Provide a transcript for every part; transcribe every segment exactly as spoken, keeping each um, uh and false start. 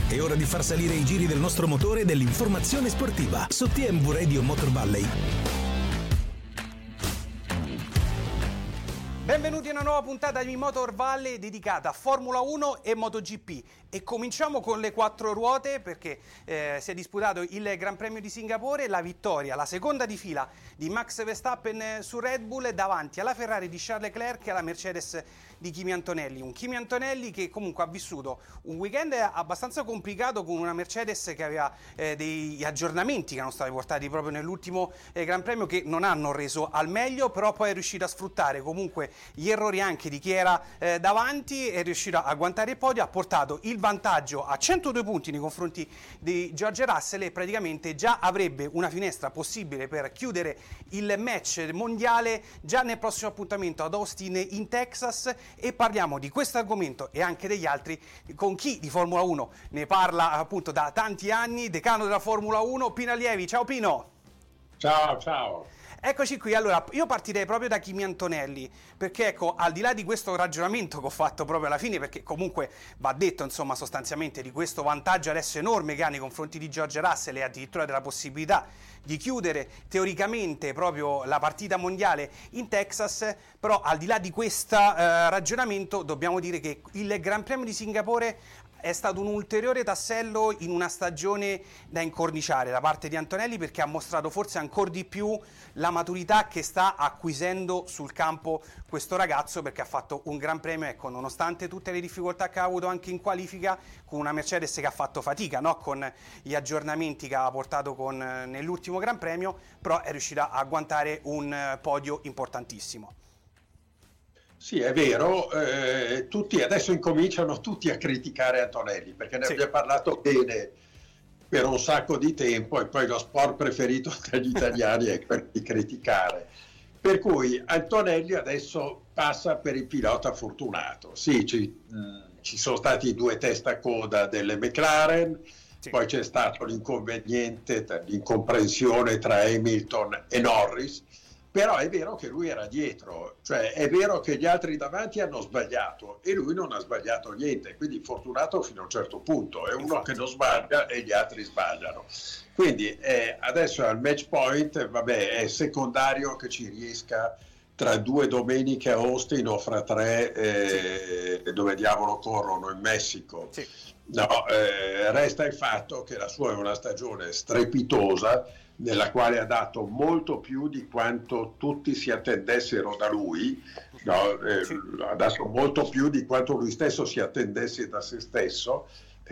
È ora di far salire i giri del nostro motore e dell'informazione sportiva su T M V Radio Motor Valley. Benvenuti a una nuova puntata di Motor Valley dedicata a Formula uno e MotoGP e cominciamo con le quattro ruote perché eh, si è disputato il Gran Premio di Singapore, la vittoria, la seconda di fila di Max Verstappen su Red Bull davanti alla Ferrari di Charles Leclerc e alla Mercedes di Kimi Antonelli. Un Kimi Antonelli che comunque ha vissuto un weekend abbastanza complicato con una Mercedes che aveva eh, degli aggiornamenti che erano stati portati proprio nell'ultimo eh, Gran Premio che non hanno reso al meglio, però poi è riuscito a sfruttare comunque gli errori anche di chi era eh, davanti, è riuscito a agguantare il podio, ha portato il vantaggio a centodue punti nei confronti di George Russell e praticamente già avrebbe una finestra possibile per chiudere il match mondiale già nel prossimo appuntamento ad Austin in Texas. E parliamo di questo argomento e anche degli altri con chi di Formula uno ne parla appunto da tanti anni, decano della Formula uno, Pino Allievi. Ciao Pino! Ciao, ciao! Eccoci qui, allora io partirei proprio da Kimi Antonelli, perché ecco, al di là di questo ragionamento che ho fatto proprio alla fine, perché comunque va detto insomma sostanzialmente di questo vantaggio adesso enorme che ha nei confronti di George Russell e addirittura della possibilità di chiudere teoricamente proprio la partita mondiale in Texas, però al di là di questo eh, ragionamento dobbiamo dire che il Gran Premio di Singapore è stato un ulteriore tassello in una stagione da incorniciare da parte di Antonelli, perché ha mostrato forse ancora di più la maturità che sta acquisendo sul campo questo ragazzo, perché ha fatto un gran premio, ecco, nonostante tutte le difficoltà che ha avuto anche in qualifica con una Mercedes che ha fatto fatica, no? Con gli aggiornamenti che ha portato con, nell'ultimo Gran Premio, però è riuscita a agguantare un podio importantissimo. Sì, è vero, eh, tutti adesso incominciano tutti a criticare Antonelli, perché ne sì. abbiamo parlato bene per un sacco di tempo e poi lo sport preferito dagli italiani è quello di criticare. Per cui Antonelli adesso passa per il pilota fortunato. Sì, ci, mh, ci sono stati due testacoda delle McLaren, sì. Poi c'è stato l'inconveniente, l'incomprensione tra Hamilton e Norris, però è vero che lui era dietro, cioè è vero che gli altri davanti hanno sbagliato e lui non ha sbagliato niente, quindi fortunato fino a un certo punto, è uno Infatti. che non sbaglia e gli altri sbagliano. Quindi eh, adesso al match point, vabbè, è secondario che ci riesca tra due domeniche a Austin o fra tre eh, sì. dove diavolo corrono, in Messico. Sì. No, eh, resta il fatto che la sua è una stagione strepitosa, nella quale ha dato molto più di quanto tutti si attendessero da lui, no, eh, sì. ha dato molto più di quanto lui stesso si attendesse da se stesso,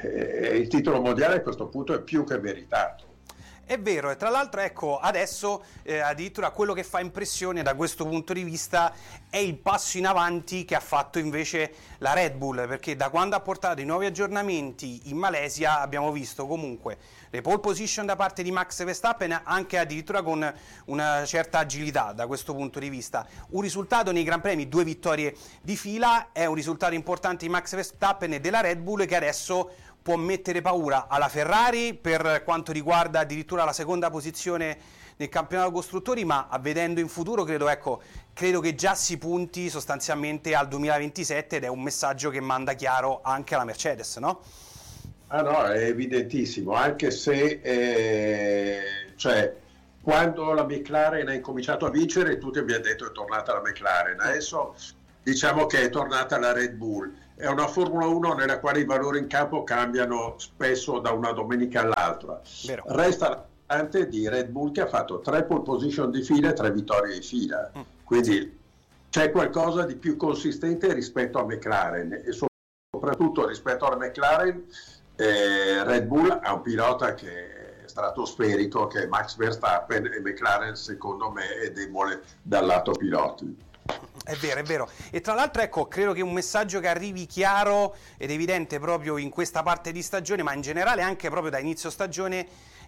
e eh, il titolo mondiale a questo punto è più che meritato. È vero, e tra l'altro ecco adesso eh, addirittura quello che fa impressione da questo punto di vista è il passo in avanti che ha fatto invece la Red Bull, perché da quando ha portato i nuovi aggiornamenti in Malesia abbiamo visto comunque le pole position da parte di Max Verstappen, anche addirittura con una certa agilità da questo punto di vista. Un risultato nei Gran Premi, due vittorie di fila, è un risultato importante di Max Verstappen e della Red Bull che adesso può mettere paura alla Ferrari per quanto riguarda addirittura la seconda posizione nel campionato costruttori, ma vedendo in futuro credo, ecco, credo che già si punti sostanzialmente al duemilaventisette ed è un messaggio che manda chiaro anche alla Mercedes, no? Ah no, è evidentissimo, anche se eh, cioè, quando la McLaren ha incominciato a vincere tutti abbiamo detto è tornata la McLaren, adesso diciamo che è tornata la Red Bull. È una Formula uno nella quale i valori in campo cambiano spesso da una domenica all'altra. Vero. Resta l'importante di Red Bull che ha fatto tre pole position di fila e tre vittorie di fila, mm. quindi c'è qualcosa di più consistente rispetto a McLaren e soprattutto rispetto alla McLaren eh, Red Bull ha un pilota che è stratosferico, che è Max Verstappen, e McLaren secondo me è debole dal lato piloti. È vero, è vero. E tra l'altro, ecco, credo che un messaggio che arrivi chiaro ed evidente proprio in questa parte di stagione, ma in generale anche proprio da inizio stagione,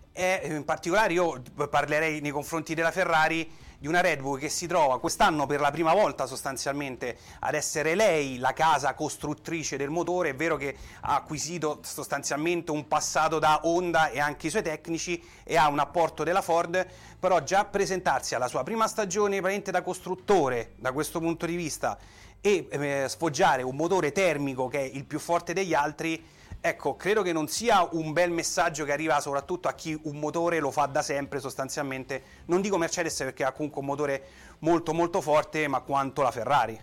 è in particolare io parlerei nei confronti della Ferrari di una Red Bull che si trova quest'anno per la prima volta sostanzialmente ad essere lei la casa costruttrice del motore. È vero che ha acquisito sostanzialmente un passato da Honda e anche i suoi tecnici e ha un apporto della Ford, però già presentarsi alla sua prima stagione praticamente da costruttore da questo punto di vista e eh, sfoggiare un motore termico che è il più forte degli altri ecco, credo che non sia un bel messaggio che arriva soprattutto a chi un motore lo fa da sempre sostanzialmente, non dico Mercedes perché ha comunque un motore molto molto forte, ma quanto la Ferrari.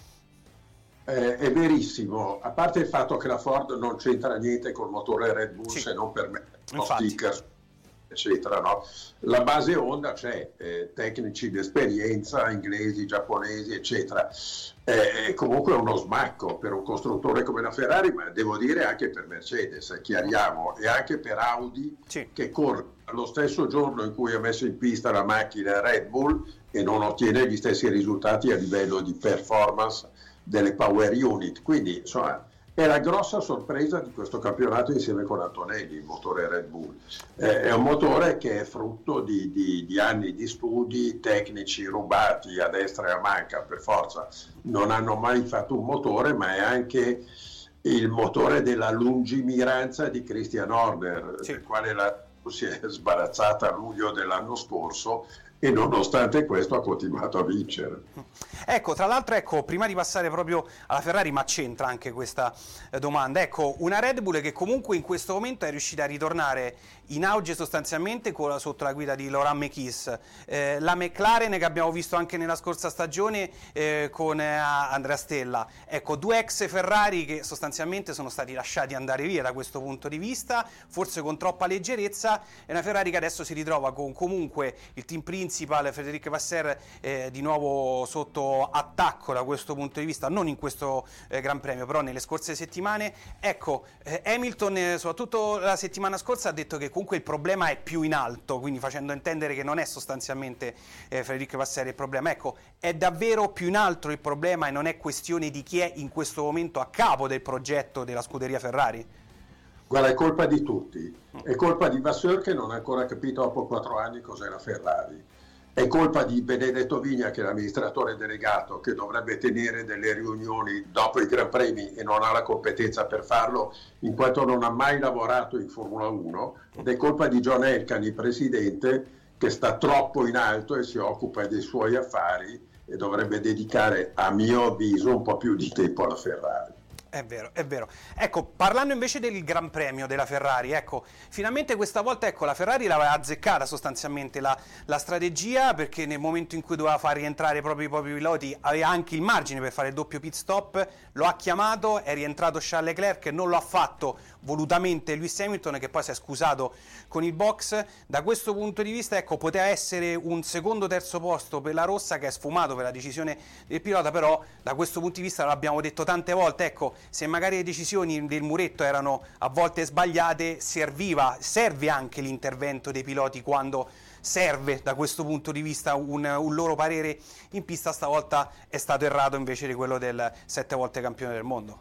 Eh, è verissimo, a parte il fatto che la Ford non c'entra niente col motore Red Bull, sì, se non per me, lo sticker, eccetera, no? La base Honda c'è, eh, tecnici di esperienza, inglesi, giapponesi, eccetera. Eh, è comunque uno smacco per un costruttore come la Ferrari, ma devo dire anche per Mercedes, chiariamo, e anche per Audi, sì, che corre lo stesso giorno in cui ha messo in pista la macchina Red Bull e non ottiene gli stessi risultati a livello di performance delle power unit. Quindi insomma è la grossa sorpresa di questo campionato insieme con Antonelli, il motore Red Bull. Eh, è un motore che è frutto di, di, di anni di studi tecnici rubati a destra e a manca, per forza non hanno mai fatto un motore, ma è anche il motore della lungimiranza di Christian Horner, sì, del quale la si è sbarazzata a luglio dell'anno scorso, e nonostante questo ha continuato a vincere. Ecco, tra l'altro, ecco, prima di passare proprio alla Ferrari, ma c'entra anche questa eh, domanda, ecco, una Red Bull che comunque in questo momento è riuscita a ritornare in auge sostanzialmente con la, sotto la guida di Laurent Mekies, eh, la McLaren che abbiamo visto anche nella scorsa stagione eh, con eh, Andrea Stella, ecco, due ex Ferrari che sostanzialmente sono stati lasciati andare via da questo punto di vista, forse con troppa leggerezza, e una Ferrari che adesso si ritrova con comunque il team principal Frédéric Vasseur eh, di nuovo sotto attacco da questo punto di vista, non in questo eh, Gran Premio, però nelle scorse settimane. Ecco, eh, Hamilton eh, soprattutto la settimana scorsa ha detto che comunque il problema è più in alto, quindi facendo intendere che non è sostanzialmente eh, Frédéric Vasseur il problema. Ecco, è davvero più in alto il problema e non è questione di chi è in questo momento a capo del progetto della scuderia Ferrari? Guarda, è colpa di tutti, è colpa di Vasseur che non ha ancora capito dopo quattro anni cos'è la Ferrari. È colpa di Benedetto Vigna, che è l'amministratore delegato, che dovrebbe tenere delle riunioni dopo i Gran Premi e non ha la competenza per farlo, in quanto non ha mai lavorato in Formula uno. Ed è colpa di John Elkann, il presidente, che sta troppo in alto e si occupa dei suoi affari e dovrebbe dedicare, a mio avviso, un po' più di tempo alla Ferrari. È vero, è vero. Ecco, parlando invece del Gran Premio della Ferrari, ecco, finalmente questa volta, ecco, la Ferrari l'aveva azzeccata sostanzialmente la, la strategia, perché nel momento in cui doveva far rientrare proprio i propri piloti aveva anche il margine per fare il doppio pit stop, lo ha chiamato, è rientrato Charles Leclerc, non lo ha fatto volutamente Lewis Hamilton, che poi si è scusato con il box. Da questo punto di vista, ecco, poteva essere un secondo terzo posto per la rossa, che è sfumato per la decisione del pilota, però da questo punto di vista l'abbiamo detto tante volte, ecco, se magari le decisioni del muretto erano a volte sbagliate, serviva, serve anche l'intervento dei piloti quando serve da questo punto di vista un, un loro parere in pista. Stavolta è stato errato invece di quello del sette volte campione del mondo.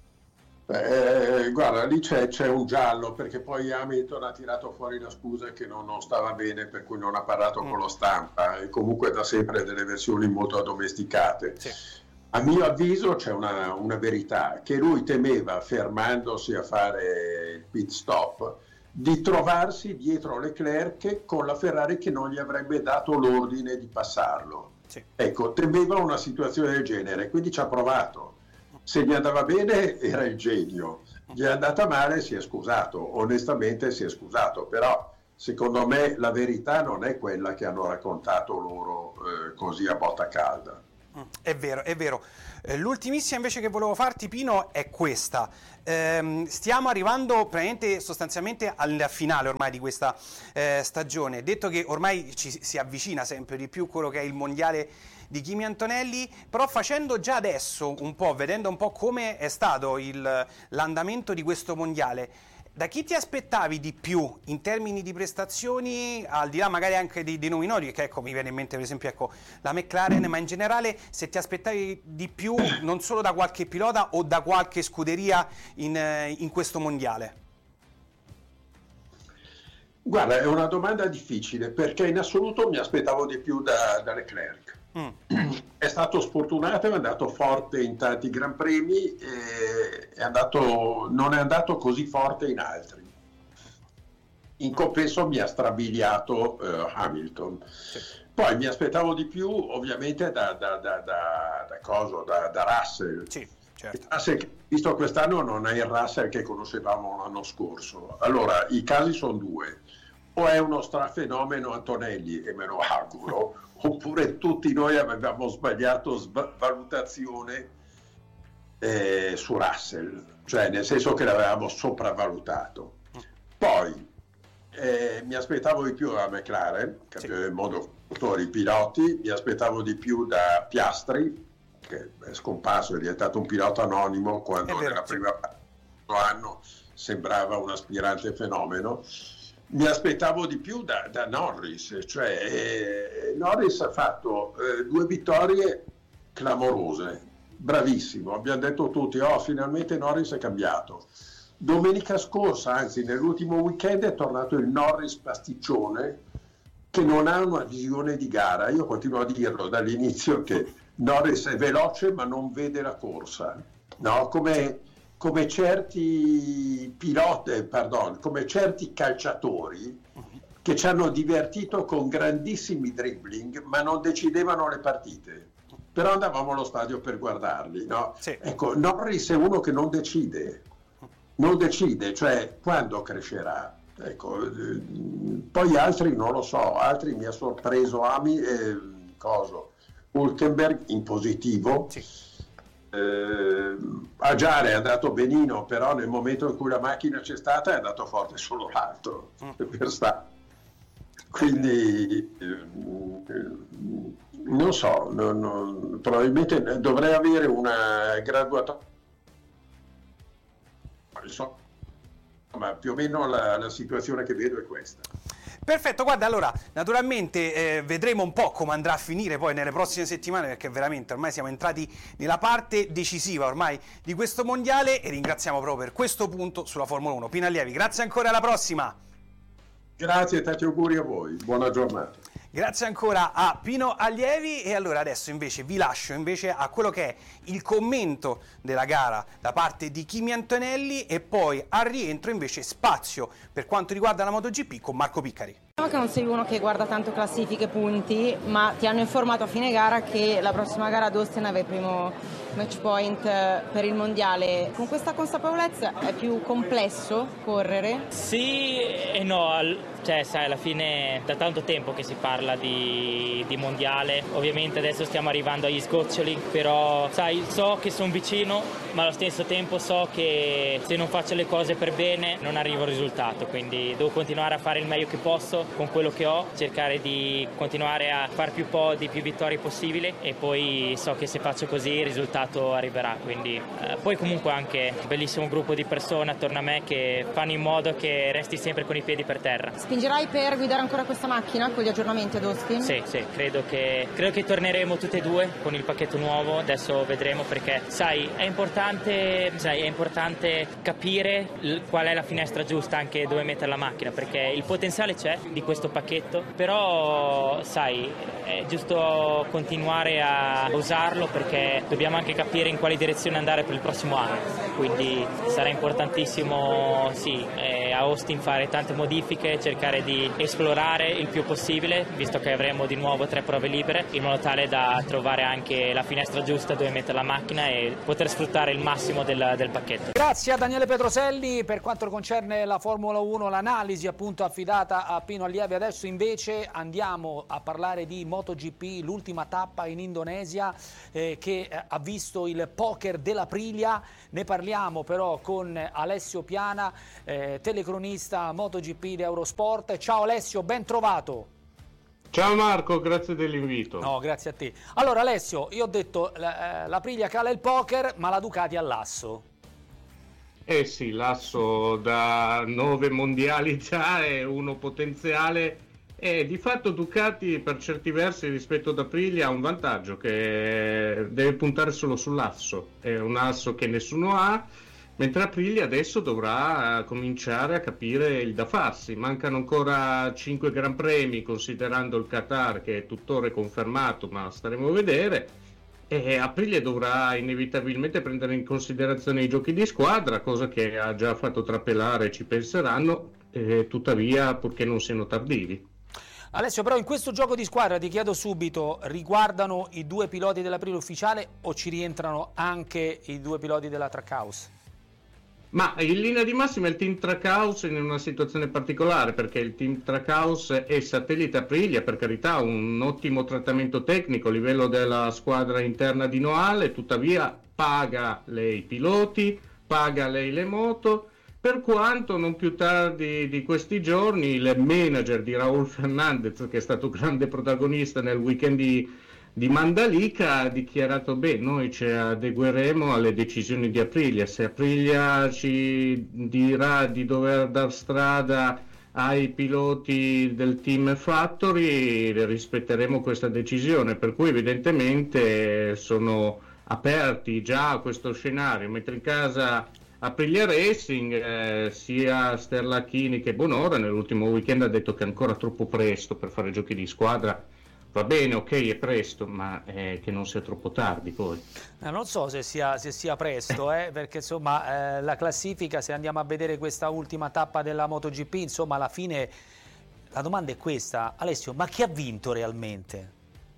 Eh, guarda, lì c'è, c'è un giallo, perché poi Hamilton ha tirato fuori la scusa che non, non stava bene, per cui non ha parlato mm. con lo stampa, e comunque da sempre delle versioni molto addomesticate. Sì. A mio avviso c'è una, una verità, che lui temeva, fermandosi a fare il pit stop, di trovarsi dietro Leclerc con la Ferrari che non gli avrebbe dato l'ordine di passarlo. Sì. Ecco, temeva una situazione del genere, quindi ci ha provato. Se gli andava bene era il genio, gli è andata male, si è scusato, onestamente si è scusato, però secondo me la verità non è quella che hanno raccontato loro eh, così a botta calda. È vero, è vero. Eh, l'ultimissima invece che volevo farti, Pino, è questa. Ehm, stiamo arrivando praticamente sostanzialmente al finale ormai di questa eh, stagione. Detto che ormai ci si avvicina sempre di più quello che è il mondiale di Kimi Antonelli, però facendo già adesso un po', vedendo un po' come è stato il, l'andamento di questo mondiale, da chi ti aspettavi di più in termini di prestazioni, al di là magari anche dei, dei nomi noti, che ecco mi viene in mente per esempio ecco, la McLaren, ma in generale se ti aspettavi di più non solo da qualche pilota o da qualche scuderia in, in questo mondiale? Guarda, è una domanda difficile, perché in assoluto mi aspettavo di più da, da Leclerc. Mm. È stato sfortunato, è andato forte in tanti Gran Premi e è andato, non è andato così forte in altri. In compenso mi ha strabiliato uh, Hamilton. Sì. Poi mi aspettavo di più ovviamente da, da, da, da, da, coso, da, da Russell. Sì. certo. Russell che visto quest'anno non è il Russell che conoscevamo l'anno scorso. Allora, i casi sono due. O è uno strafenomeno Antonelli, e me lo auguro, oppure tutti noi avevamo sbagliato sv- valutazione eh, su Russell, cioè nel senso che l'avevamo sopravvalutato. Poi eh, mi aspettavo di più da McLaren, campione sì. del mondo motori piloti, mi aspettavo di più da Piastri, che è scomparso, è diventato un pilota anonimo quando vero, nella sì. prima parte dell'anno sembrava un aspirante fenomeno. Mi aspettavo di più da, da Norris, cioè eh, Norris ha fatto eh, due vittorie clamorose, bravissimo, abbiamo detto tutti, oh finalmente Norris è cambiato. Domenica scorsa, anzi nell'ultimo weekend, è tornato il Norris pasticcione che non ha una visione di gara. Io continuo a dirlo dall'inizio che Norris è veloce ma non vede la corsa, no? Come... come certi piloti, pardon, come certi calciatori che ci hanno divertito con grandissimi dribbling ma non decidevano le partite, però andavamo allo stadio per guardarli, no? Sì. Ecco, Norris è uno che non decide, non decide, cioè quando crescerà? Ecco, eh, poi altri non lo so, altri mi ha sorpreso Ami, eh, coso, Hülkenberg in positivo. Sì. Eh, Agiare è andato benino, però nel momento in cui la macchina c'è stata è andato forte solo l'altro, mm. per sta. Quindi eh, non so, non, non, probabilmente dovrei avere una graduatoria, ma più o meno la, la situazione che vedo è questa. Perfetto, guarda, allora naturalmente eh, vedremo un po' come andrà a finire poi nelle prossime settimane, perché veramente ormai siamo entrati nella parte decisiva ormai di questo mondiale e ringraziamo proprio per questo punto sulla Formula uno. Pino Allievi, grazie ancora, alla prossima. Grazie e tanti auguri a voi, buona giornata. Grazie ancora a Pino Allievi e allora adesso invece vi lascio invece a quello che è il commento della gara da parte di Kimi Antonelli e poi al rientro invece spazio per quanto riguarda la MotoGP con Marco Piccari. Diciamo che non sei uno che guarda tanto classifiche, punti, ma ti hanno informato a fine gara che la prossima gara ad Austin aveva il primo match point per il mondiale. Con questa consapevolezza è più complesso correre? Sì e no, cioè sai, alla fine da tanto tempo che si parla di, di mondiale, ovviamente adesso stiamo arrivando agli sgoccioli, però sai, so che sono vicino, ma allo stesso tempo so che se non faccio le cose per bene non arrivo al risultato, quindi devo continuare a fare il meglio che posso con quello che ho, cercare di continuare a fare più podi, più vittorie possibile e poi so che se faccio così il risultato arriverà, quindi eh, poi comunque anche un bellissimo gruppo di persone attorno a me che fanno in modo che resti sempre con i piedi per terra. Spingerai per guidare ancora questa macchina con gli aggiornamenti ad Austin? Sì, sì, credo che, credo che torneremo tutte e due con il pacchetto nuovo, adesso vedremo perché sai è importante, sai, è importante capire l- qual è la finestra giusta anche dove mettere la macchina, perché il potenziale c'è di questo pacchetto, però sai è giusto continuare a usarlo perché dobbiamo anche capire in quale direzione andare per il prossimo anno, quindi sarà importantissimo sì, eh, a Austin fare tante modifiche, cercare di esplorare il più possibile, visto che avremo di nuovo tre prove libere, in modo tale da trovare anche la finestra giusta dove mettere la macchina e poter sfruttare il massimo del, del pacchetto. Grazie a Daniele Petroselli per quanto concerne la Formula uno, l'analisi appunto affidata a Pino Allievi. Adesso invece andiamo a parlare di MotoGP, l'ultima tappa in Indonesia eh, che ha visto il poker dell'Aprilia. Ne parliamo però con Alessio Piana, eh, telecronista MotoGP di Eurosport. Ciao Alessio, ben trovato. Ciao Marco, grazie dell'invito. No, grazie a te. Allora Alessio, io ho detto la, l'Aprilia cala il poker, ma la Ducati ha l'asso. Eh sì, l'asso da nove mondiali già è uno potenziale e di fatto Ducati per certi versi rispetto ad Aprilia ha un vantaggio, che deve puntare solo sull'asso, è un asso che nessuno ha, mentre Aprilia adesso dovrà cominciare a capire il da farsi. Mancano ancora cinque Gran Premi considerando il Qatar che è tuttora confermato, ma staremo a vedere. E Aprilia dovrà inevitabilmente prendere in considerazione i giochi di squadra, cosa che ha già fatto trapelare, ci penseranno, eh, tuttavia purché non siano tardivi. Alessio, però in questo gioco di squadra, ti chiedo subito, riguardano i due piloti dell'Aprilia ufficiale o ci rientrano anche i due piloti della Trackhouse? Ma in linea di massima il team Trackhouse è in una situazione particolare, perché il team Trackhouse è satellite Aprilia, per carità, un ottimo trattamento tecnico a livello della squadra interna di Noale, tuttavia paga lei i piloti, paga lei le moto, per quanto non più tardi di questi giorni il manager di Raúl Fernández, che è stato grande protagonista nel weekend di, di Mandalika, ha dichiarato: beh, noi ci adegueremo alle decisioni di Aprilia, se Aprilia ci dirà di dover dar strada ai piloti del team Factory, rispetteremo questa decisione, per cui evidentemente sono aperti già a questo scenario, mentre in casa Aprilia Racing, eh, sia Sterlachini che Bonora nell'ultimo weekend ha detto che è ancora troppo presto per fare giochi di squadra. Va bene, ok, è presto, ma eh, che non sia troppo tardi poi. Eh, non so se sia, se sia presto, eh, perché insomma eh, la classifica, se andiamo a vedere questa ultima tappa della MotoGP, insomma alla fine la domanda è questa: Alessio, ma chi ha vinto realmente?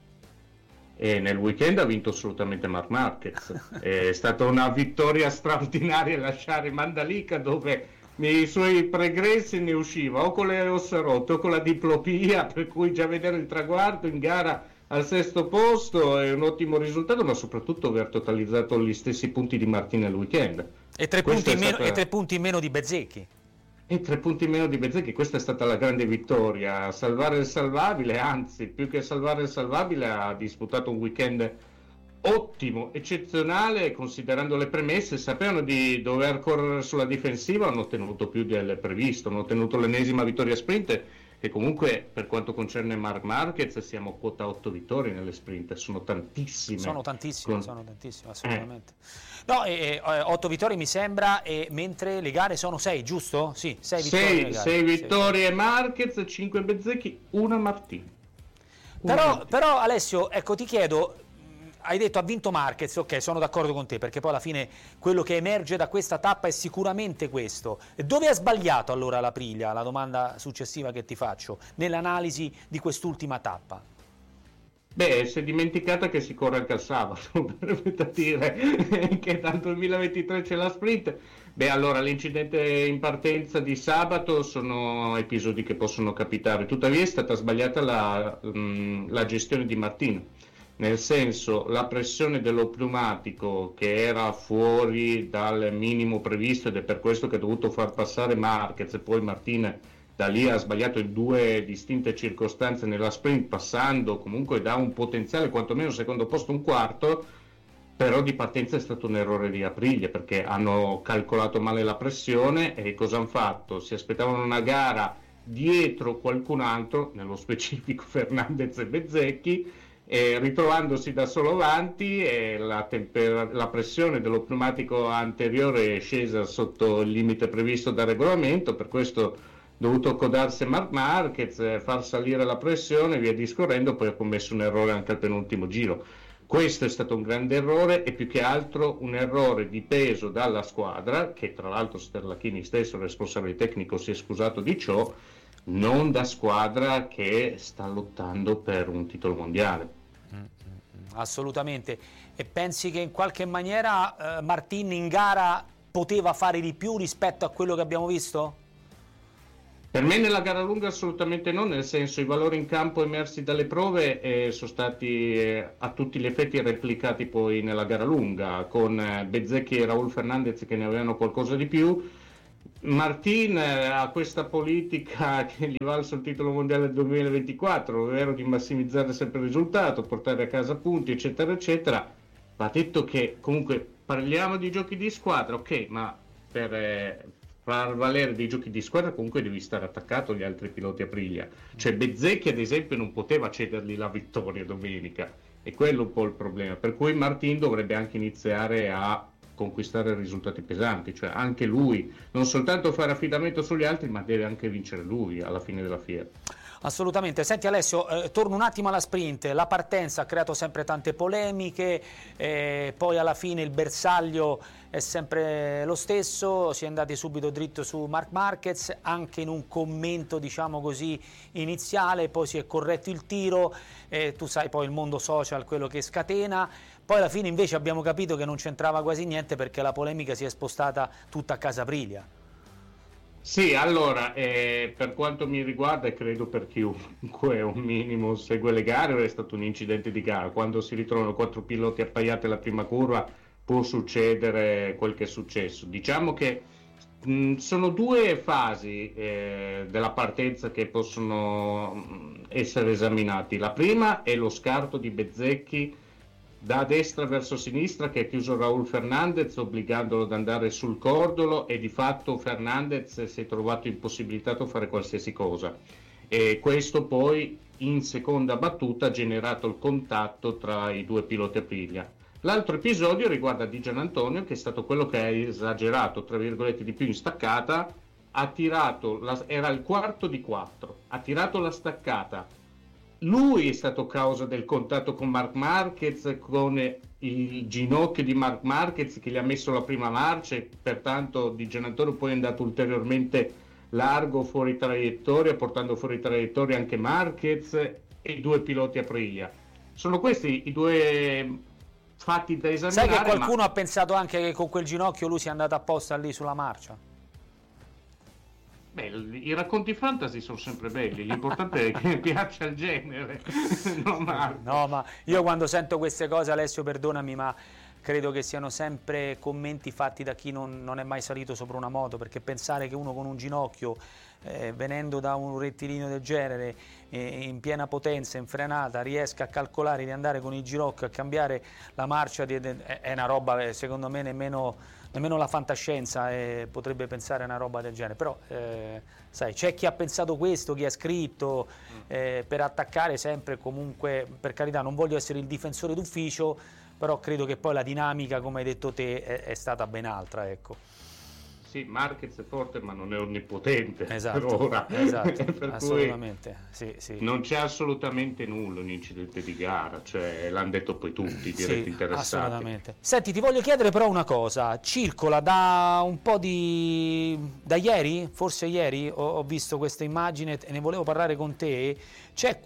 E nel weekend ha vinto assolutamente Marc Marquez. È stata una vittoria straordinaria lasciare Mandalika, dove nei suoi pregressi ne usciva o con le ossa rotte o con la diplopia, per cui già vedere il traguardo in gara al sesto posto è un ottimo risultato, ma soprattutto aver totalizzato gli stessi punti di Martin nel weekend. E tre, punti in, stata... meno, e tre punti in meno di Bezzecchi. E tre punti in meno di Bezzecchi, questa è stata la grande vittoria, salvare il salvabile, anzi più che salvare il salvabile ha disputato un weekend ottimo, eccezionale, considerando le premesse. Sapevano di dover correre sulla difensiva, hanno ottenuto più del previsto, hanno ottenuto l'ennesima vittoria sprint, e comunque per quanto concerne Marc Marquez siamo quota otto vittorie nelle sprint, sono tantissime. Sono tantissime, Con... sono tantissime, assolutamente. Eh. No, eh, otto vittorie mi sembra, e mentre le gare sono sei, giusto? Sì, sei vittorie. sei vittorie Marquez, cinque Bezzecchi, una Martin. Una però, Martin. però Alessio, ecco, ti chiedo, hai detto ha vinto Marquez, ok, sono d'accordo con te, perché poi alla fine quello che emerge da questa tappa è sicuramente questo. Dove ha sbagliato allora l'Aprilia? La domanda successiva che ti faccio, nell'analisi di quest'ultima tappa. Beh, si è dimenticata che si corre anche al sabato, per dire che dal duemilaventitré c'è la sprint. Beh, allora l'incidente in partenza di sabato sono episodi che possono capitare, tuttavia è stata sbagliata la, mh, la gestione di Martino. Nel senso, la pressione dello pneumatico che era fuori dal minimo previsto, ed è per questo che ha dovuto far passare Marquez, e poi Martin da lì ha sbagliato in due distinte circostanze nella sprint, passando comunque da un potenziale quantomeno secondo posto un quarto, però di partenza è stato un errore di Aprilia, perché hanno calcolato male la pressione. E cosa hanno fatto? Si aspettavano una gara dietro qualcun altro, nello specifico Fernández e Bezzecchi, e ritrovandosi da solo avanti, e la, temper- la pressione dello pneumatico anteriore è scesa sotto il limite previsto dal regolamento, per questo dovuto codarsi Marc Marquez, far salire la pressione, via discorrendo, poi ha commesso un errore anche al penultimo giro. Questo è stato un grande errore, e più che altro un errore di peso dalla squadra, che tra l'altro Sterlachini stesso, responsabile tecnico, si è scusato di ciò, non da squadra che sta lottando per un titolo mondiale. Assolutamente. E pensi che in qualche maniera eh, Martin in gara poteva fare di più rispetto a quello che abbiamo visto? Per me nella gara lunga assolutamente no, nel senso, i valori in campo emersi dalle prove eh, sono stati eh, a tutti gli effetti replicati poi nella gara lunga, con eh, Bezzecchi e Raúl Fernández che ne avevano qualcosa di più. Martin eh, ha questa politica che gli valse il titolo mondiale del duemilaventiquattro, ovvero di massimizzare sempre il risultato, portare a casa punti, eccetera, eccetera. Va detto che comunque parliamo di giochi di squadra, ok, ma per... Eh, far valere dei giochi di squadra comunque devi stare attaccato agli altri piloti Aprilia, cioè Bezzecchi ad esempio non poteva cedergli la vittoria domenica, e quello è un po' il problema, per cui Martin dovrebbe anche iniziare a conquistare risultati pesanti, cioè anche lui non soltanto fare affidamento sugli altri, ma deve anche vincere lui alla fine della fiera. Assolutamente. Senti Alessio, eh, torno un attimo alla sprint. La partenza ha creato sempre tante polemiche, eh, poi alla fine il bersaglio è sempre lo stesso, si è andati subito dritto su Marc Marquez, anche in un commento diciamo così iniziale, poi si è corretto il tiro, eh, tu sai poi il mondo social quello che scatena, poi alla fine invece abbiamo capito che non c'entrava quasi niente perché la polemica si è spostata tutta a casa Aprilia. Sì, allora, eh, per quanto mi riguarda e credo per chiunque un minimo segue le gare, è stato un incidente di gara. Quando si ritrovano quattro piloti appaiati alla prima curva può succedere quel che è successo. Diciamo che mh, sono due fasi eh, della partenza che possono mh, essere esaminati. La prima è lo scarto di Bezzecchi da destra verso sinistra che ha chiuso Raul Fernandez obbligandolo ad andare sul cordolo e di fatto Fernandez si è trovato impossibilitato a fare qualsiasi cosa e questo poi in seconda battuta ha generato il contatto tra i due piloti Aprilia. L'altro episodio riguarda Di Giannantonio che è stato quello che ha esagerato tra virgolette di più in staccata, ha tirato la, era il quarto di quattro, ha tirato la staccata. Lui è stato causa del contatto con Marc Marquez, con il ginocchio di Marc Marquez che gli ha messo la prima marcia e pertanto Di Giannantonio poi è andato ulteriormente largo fuori traiettoria, portando fuori traiettoria anche Marquez e i due piloti Aprilia. Sono questi i due fatti da esaminare. Sai che qualcuno ma... ha pensato anche che con quel ginocchio lui sia andato apposta lì sulla marcia? Beh, i racconti fantasy sono sempre belli, l'importante è che piaccia il genere. No, ma... no, ma io quando sento queste cose, Alessio, perdonami, ma credo che siano sempre commenti fatti da chi non, non è mai salito sopra una moto, perché pensare che uno con un ginocchio, eh, venendo da un rettilineo del genere, eh, in piena potenza, in frenata, riesca a calcolare di andare con il ginocchio a cambiare la marcia, di, de, è una roba, secondo me, nemmeno... nemmeno la fantascienza eh, potrebbe pensare a una roba del genere, però eh, sai, c'è chi ha pensato questo, chi ha scritto eh, per attaccare sempre comunque, per carità non voglio essere il difensore d'ufficio, però credo che poi la dinamica, come hai detto te, è, è stata ben altra, ecco. Sì, Marquez è forte ma non è onnipotente, esatto, per ora. Esatto, per assolutamente. Sì, sì. Non c'è assolutamente nulla un incidente di gara, cioè l'hanno detto poi tutti, diretti sì, interessati. Assolutamente. Senti, ti voglio chiedere però una cosa, circola da un po' di... da ieri, forse ieri, ho, ho visto questa immagine e ne volevo parlare con te, c'è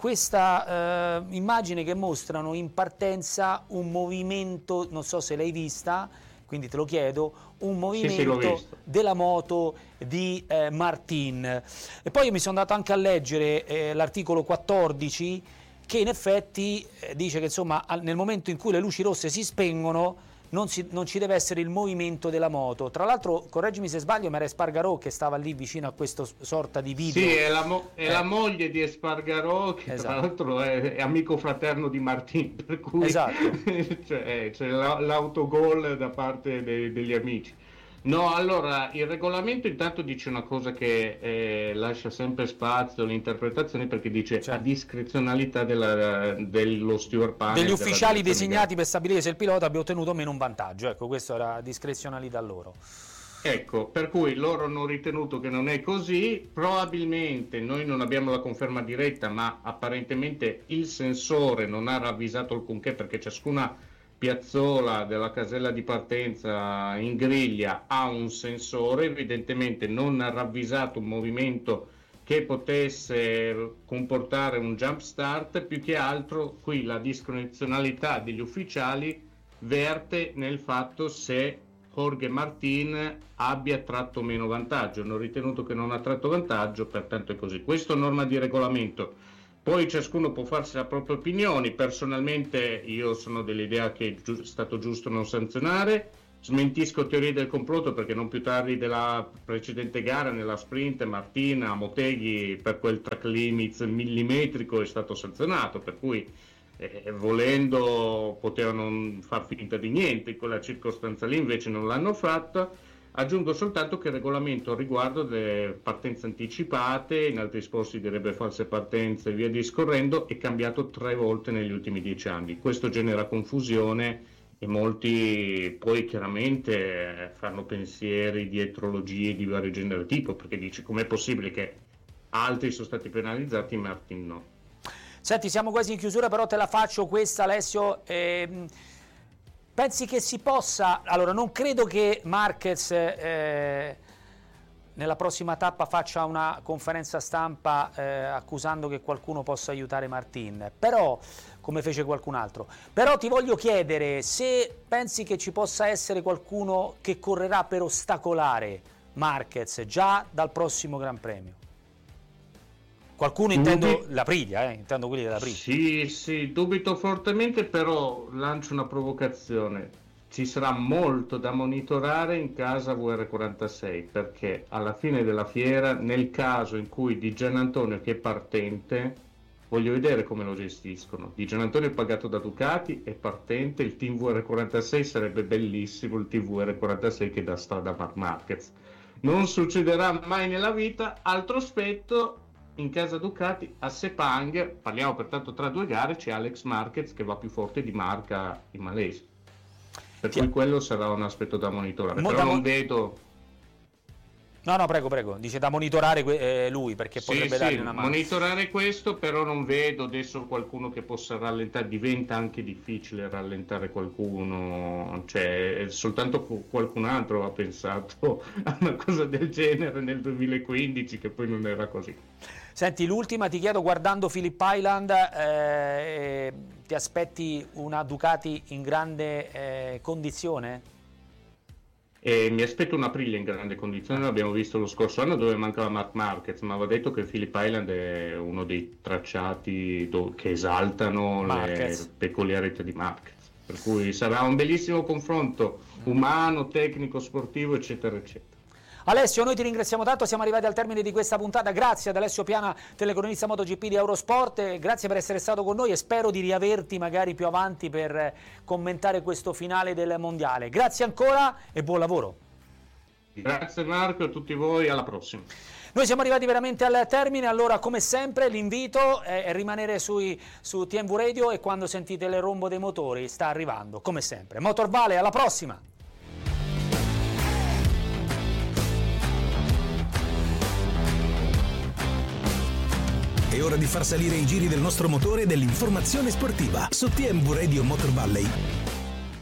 questa eh, immagine che mostrano in partenza un movimento, non so se l'hai vista, quindi te lo chiedo, un movimento sì, sì, della moto di eh, Martin. E poi io mi sono andato anche a leggere eh, l'articolo quattordici che in effetti eh, dice che insomma al, nel momento in cui le luci rosse si spengono non, si, non ci deve essere il movimento della moto. Tra l'altro, correggimi se sbaglio, ma era Espargarò che stava lì vicino a questa sorta di video. Sì, è la, mo- è eh. la moglie di Espargarò, che esatto. tra l'altro è, è amico fraterno di Martin, per cui esatto. c'è, c'è la, l'autogol da parte dei, degli amici. No, allora, il regolamento intanto dice una cosa che eh, lascia sempre spazio all'interpretazione, perché dice certo. a discrezionalità della, dello steward panel, degli ufficiali designati per stabilire se il pilota abbia ottenuto o meno un vantaggio, ecco, questo era discrezionalità loro. Ecco, per cui loro hanno ritenuto che non è così, probabilmente noi non abbiamo la conferma diretta, ma apparentemente il sensore non ha ravvisato alcunché, perché ciascuna piazzola della casella di partenza in griglia ha un sensore, evidentemente non ha ravvisato un movimento che potesse comportare un jump start, più che altro qui la discrezionalità degli ufficiali verte nel fatto se Jorge Martin abbia tratto meno vantaggio. Hanno ritenuto che non ha tratto vantaggio, pertanto è così. Questo è norma di regolamento. Poi ciascuno può farsi le proprie opinioni. Personalmente io sono dell'idea che è giu- stato giusto non sanzionare. Smentisco teorie del complotto, perché non più tardi della precedente gara, nella sprint, Martin a Motegi per quel track limits millimetrico è stato sanzionato, per cui eh, volendo potevano far finta di niente in quella circostanza lì, invece non l'hanno fatto. Aggiungo soltanto che il regolamento a riguardo delle partenze anticipate, in altri posti direbbe false partenze e via discorrendo, è cambiato tre volte negli ultimi dieci anni. Questo genera confusione e molti poi chiaramente fanno pensieri, dietrologie di vario genere tipo, perché dici com'è possibile che altri sono stati penalizzati, Martin no. Senti, siamo quasi in chiusura, però te la faccio questa, Alessio. Eh, pensi che si possa... Allora, non credo che Marquez eh, nella prossima tappa faccia una conferenza stampa eh, accusando che qualcuno possa aiutare Martin, però, come fece qualcun altro. Però ti voglio chiedere se pensi che ci possa essere qualcuno che correrà per ostacolare Marquez già dal prossimo Gran Premio. Qualcuno, intendo la Priglia, eh? intendo quelli della Priglia. Sì, sì, dubito fortemente, però lancio una provocazione. Ci sarà molto da monitorare in casa V R quarantasei, perché alla fine della fiera, nel caso in cui Di Giannantonio, che è partente, voglio vedere come lo gestiscono. Di Giannantonio è pagato da Ducati, è partente, il team V R quarantasei sarebbe bellissimo, il team V R quarantasei che dà strada a Marc Marquez. Non succederà mai nella vita. Altro aspetto, in casa Ducati a Sepang, parliamo pertanto tra due gare, c'è Alex Marquez che va più forte di marca in Malesia, per cui quello sarà un aspetto da monitorare. Mo però non mon- vedo no no prego prego dice da monitorare eh, lui, perché sì, potrebbe sì, dargli una mano. Monitorare questo, però non vedo adesso qualcuno che possa rallentare. Diventa anche difficile rallentare qualcuno, cioè soltanto qualcun altro ha pensato a una cosa del genere nel duemilaquindici, che poi non era così. Senti, l'ultima ti chiedo, guardando Phillip Island, eh, ti aspetti una Ducati in grande eh, condizione? E mi aspetto una Aprilia in grande condizione. L'abbiamo visto lo scorso anno dove mancava Marc Marquez, ma va detto che Phillip Island è uno dei tracciati do- che esaltano Marquez. Le peculiarità di Marquez, per cui sarà un bellissimo confronto umano, tecnico, sportivo, eccetera eccetera. Alessio, noi ti ringraziamo tanto, siamo arrivati al termine di questa puntata. Grazie ad Alessio Piana, telecronista MotoGP di Eurosport, e grazie per essere stato con noi e spero di riaverti magari più avanti per commentare questo finale del Mondiale. Grazie ancora e buon lavoro. Grazie Marco, a tutti voi, alla prossima. Noi siamo arrivati veramente al termine, allora come sempre l'invito è rimanere sui, su T M V Radio, e quando sentite il rombo dei motori sta arrivando, come sempre. Motorvale, alla prossima! È ora di far salire i giri del nostro motore e dell'informazione sportiva su T M V Radio Motor Valley.